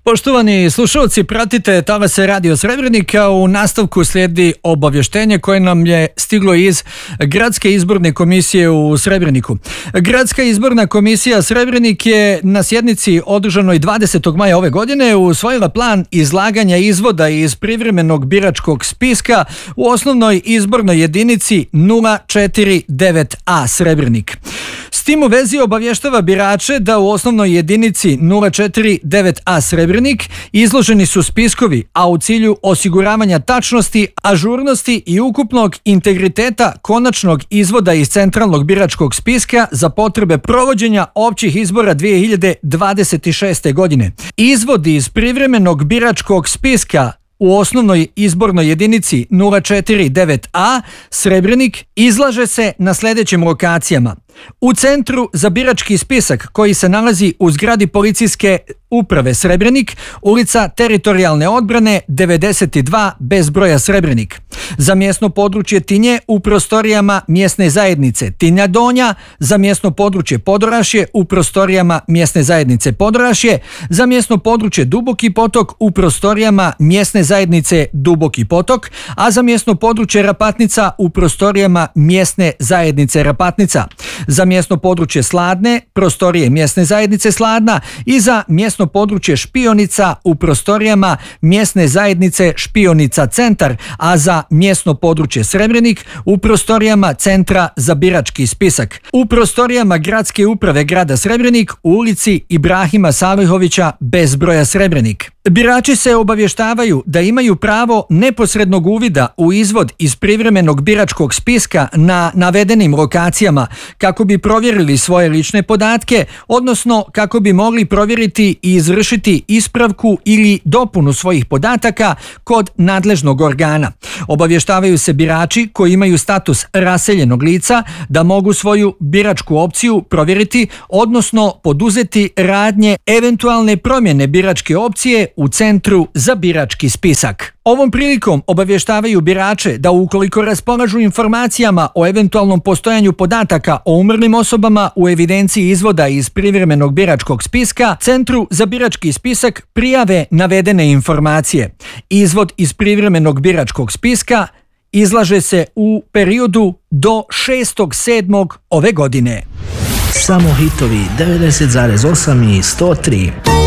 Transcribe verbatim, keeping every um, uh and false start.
Poštovani slušalci, pratite talase Radio Srebrenika. U nastavku slijedi obavještenje koje nam je stiglo iz Gradske izborne komisije u Srebreniku. Gradska izborna komisija Srebrenik je na sjednici održanoj dvadesetog maja ove godine usvojila plan izlaganja izvoda iz privremenog biračkog spiska u osnovnoj izbornoj jedinici nula četiri devet A Srebrenik. S tim u vezi obavještava birače da u osnovnoj jedinici nula četiri devet A Srebrenik izloženi su spiskovi, a u cilju osiguravanja tačnosti, ažurnosti i ukupnog integriteta konačnog izvoda iz centralnog biračkog spiska za potrebe provođenja općih izbora dvije hiljade dvadeset šeste. godine. Izvodi iz privremenog biračkog spiska u osnovnoj izbornoj jedinici nula četiri devet A Srebrenik izlaže se na sljedećim lokacijama. U Centru za birački spisak koji se nalazi u zgradi policijske uprave Srebrenik, ulica Teritorijalne odbrane devedeset dva bez broja Srebrenik. Za mjesno područje Tinje u prostorijama mjesne zajednice Tinja Donja, za mjesno područje Podorašje u prostorijama mjesne zajednice Podorašje, za mjesno područje Duboki potok u prostorijama mjesne zajednice Duboki potok, a za mjesno područje Rapatnica u prostorijama mjesne zajednice Rapatnica. Za mjesno područje Sladne, prostorije mjesne zajednice Sladna i za mjesno područje Špionica u prostorijama mjesne zajednice Špionica Centar, a za mjesno područje Srebrenik u prostorijama Centra za birački spisak. U prostorijama Gradske uprave grada Srebrenik u ulici Ibrahima Salihovića bez broja Srebrenik. Birači se obavještavaju da imaju pravo neposrednog uvida u izvod iz privremenog biračkog spiska na navedenim lokacijama kako bi provjerili svoje lične podatke, odnosno kako bi mogli provjeriti i izvršiti ispravku ili dopunu svojih podataka kod nadležnog organa. Obavještavaju se birači koji imaju status raseljenog lica da mogu svoju biračku opciju provjeriti, odnosno poduzeti radnje eventualne promjene biračke opcije u Centru za birački spisak. Ovom prilikom obavještavaju birače da ukoliko raspolažu informacijama o eventualnom postojanju podataka o umrlim osobama u evidenciji izvoda iz privremenog biračkog spiska, Centru za birački spisak prijave navedene informacije. Izvod iz privremenog biračkog spiska izlaže se u periodu do šestog sedmog ove godine. Samo hitovi devedeset zarez osam i sto tri.